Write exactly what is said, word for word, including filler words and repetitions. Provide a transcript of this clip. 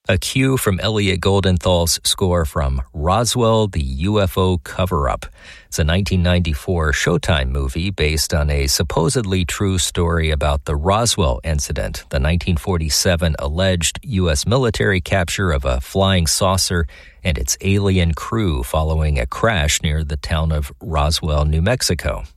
A cue from Elliot Goldenthal's score from Roswell, the U F O Cover-Up. It's a nineteen ninety-four Showtime movie based on a supposedly true story about the Roswell incident, the nineteen forty-seven alleged U S military capture of a flying saucer and its alien crew following a crash near the town of Roswell, New Mexico.